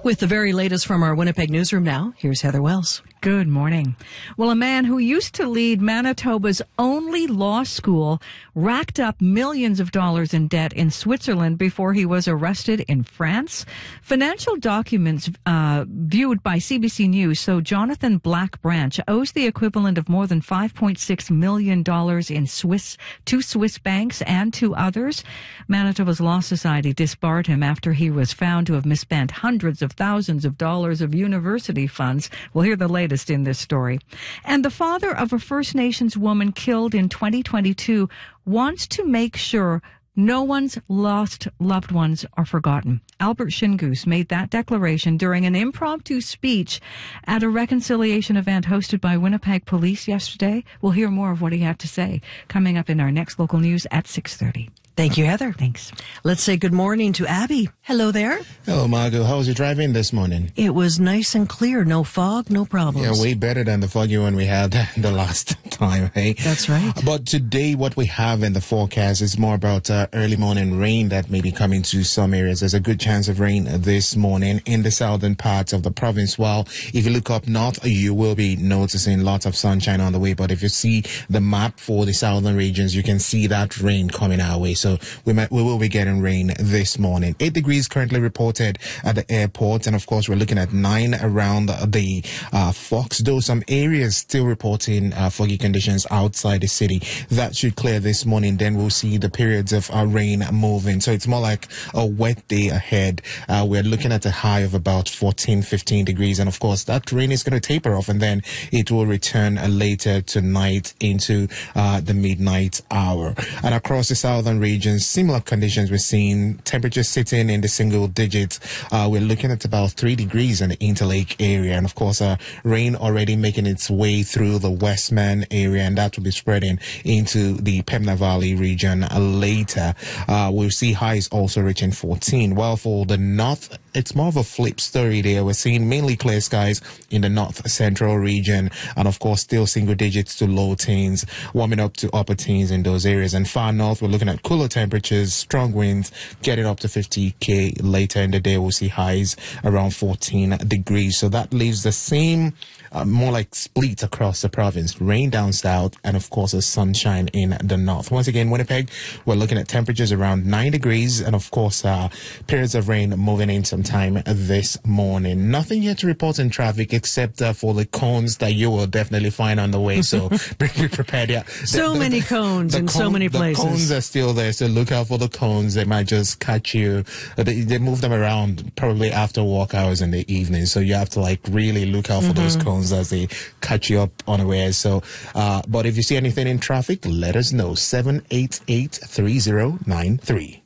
With the very latest from our Winnipeg newsroom now, here's Heather Wells. Good morning. Well, a man who used to lead Manitoba's only law school racked up millions of dollars in debt in Switzerland before he was arrested in France. Financial documents viewed by CBC News show Jonathan Black-Branch owes the equivalent of more than $5.6 million to Swiss banks and to others. Manitoba's Law Society disbarred him after he was found to have misspent hundreds of thousands of dollars of university funds. We'll hear the latest in this story. And the father of a First Nations woman killed in 2022 wants to make sure no one's lost loved ones are forgotten. Albert Shingoose made that declaration during an impromptu speech at a reconciliation event hosted by Winnipeg Police yesterday. We'll hear more of what he had to say coming up in our next local news at 6:30. Thank you, Heather. Thanks. Let's say good morning to Abby. Hello there. Hello, Margot. How was your driving this morning? It was nice and clear. No fog, no problems. Yeah, way better than the foggy one we had the last time, hey? That's right. But today, what we have in the forecast is more about early morning rain that may be coming to some areas. There's a good chance of rain this morning in the southern parts of the province. While if you look up north, you will be noticing lots of sunshine on the way. But if you see the map for the southern regions, you can see that rain coming our way. So we will be getting rain this morning. 8 degrees currently reported at the airport. And of course, we're looking at 9 around the Fox, though some areas still reporting foggy conditions outside the city. That should clear this morning. Then we'll see the periods of rain moving. So it's more like a wet day ahead. We're looking at a high of about 14, 15 degrees. And of course, that rain is going to taper off and then it will return later tonight into the midnight hour. And across the southern region, similar conditions. We're seeing temperatures sitting in the single digits. We're looking at about 3 degrees in the Interlake area. And of course, rain already making its way through the Westman area, and that will be spreading into the Pembina Valley region later. We'll see highs also reaching 14. While for the north, it's more of a flip story there. We're seeing mainly clear skies in the north central region. And of course, still single digits to low teens, warming up to upper teens in those areas. And far north, we're looking at cooler temperatures, strong winds, getting up to 50 later in the day. We'll see highs around 14 degrees. So that leaves the same, more like split across the province. Rain down south and, of course, a sunshine in the north. Once again, Winnipeg, we're looking at temperatures around 9 degrees and, of course, periods of rain moving in sometime this morning. Nothing yet to report in traffic except for the cones that you will definitely find on the way. So be prepared. Yeah. So many cones in so many places. The cones are still there. So look out for the cones. They might just catch you. They move them around probably after work hours in the evening. So you have to really look out for those cones as they catch you up unawares. So, but if you see anything in traffic, let us know. 788-3093.